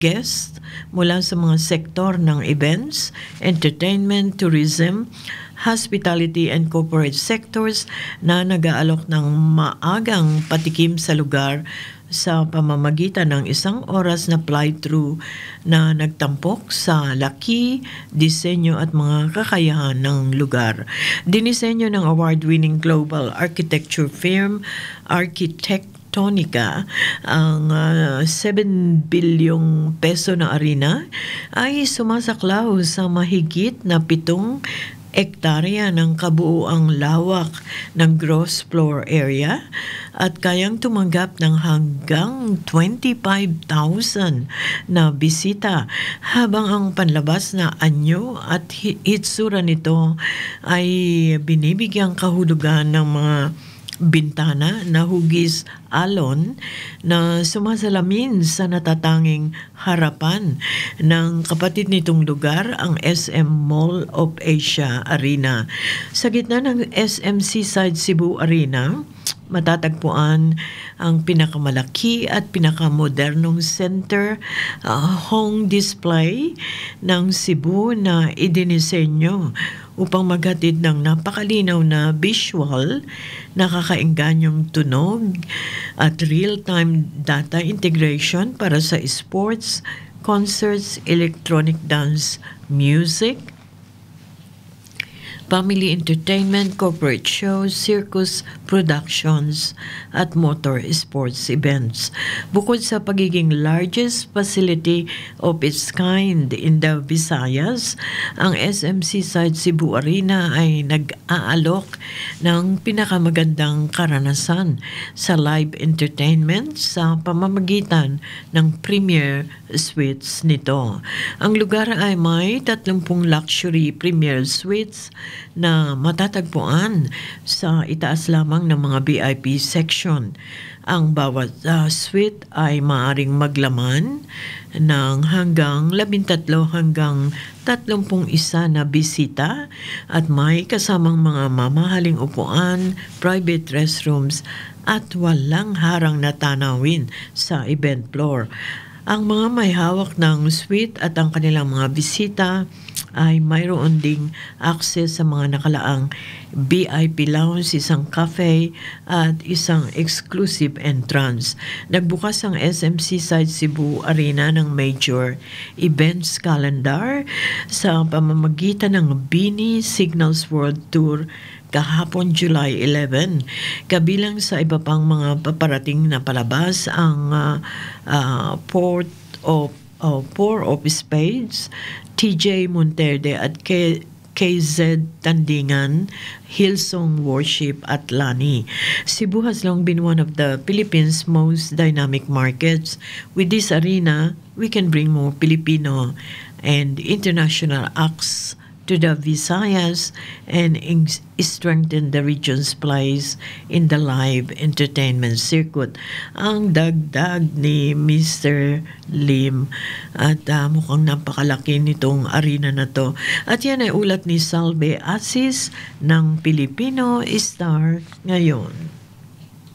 guests mula sa mga sektor ng events, entertainment, tourism, hospitality and corporate sectors na nag-aalok ng maagang patikim sa lugar sa pamamagitan ng 1 oras na fly-through na nagtampok sa laki, disenyo at mga kakayahan ng lugar. Dinisenyo ng award-winning global architecture firm Arquitectonica ang 7 bilyong peso na arena ay sumasaklaw sa mahigit na 7 ektarya ng kabuuang lawak ng gross floor area at kayang tumanggap ng hanggang 25,000 na bisita, habang ang panlabas na anyo at hitsura nito ay binibigyang kahulugan ng mga bintana na hugis alon na sumasalamin sa natatanging harapan ng kapatid nitong lugar, ang SM Mall of Asia Arena. Sa gitna ng SM Seaside Cebu Arena, matatagpuan ang pinakamalaki at pinakamodernong center hong display ng Cebu na idinisenyo upang maghatid ng napakalinaw na visual, nakakaenganyong tunog at real-time data integration para sa sports, concerts, electronic dance, music, family entertainment, corporate shows, circus productions, at motor sports events. Bukod sa pagiging largest facility of its kind in the Visayas, ang SM Seaside Cebu Arena ay nag-aalok ng pinakamagandang karanasan sa live entertainment sa pamamagitan ng premier suites nito. Ang lugar ay may 30 luxury premier suites na matatagpuan sa itaas lamang ng mga VIP section. Ang bawat suite ay maaaring maglaman ng hanggang 13 hanggang 31 na bisita at may kasamang mga mamahaling upuan, private restrooms at walang harang na tanawin sa event floor. Ang mga may hawak ng suite at ang kanilang mga bisita ay mayroon ding access sa mga nakalaang VIP lounge, isang cafe at isang exclusive entrance. Nagbukas ang SM Seaside Cebu Arena ng major events calendar sa pamamagitan ng BINI Signals World Tour kahapon July 11. Kabilang sa iba pang mga paparating na palabas ang Four of Spades, TJ Monterde at KZ Tandingan, Hillsong Worship at Lani. Cebu has long been one of the Philippines' most dynamic markets. With this arena, we can bring more Filipino and international acts to the Visayas and strengthen the region's place in the live entertainment circuit. Ang dagdag ni Mr. Lim, at mukhang napakalaki nitong arena na to. At yan ay ulat ni Salve Asis ng Filipino Star ngayon.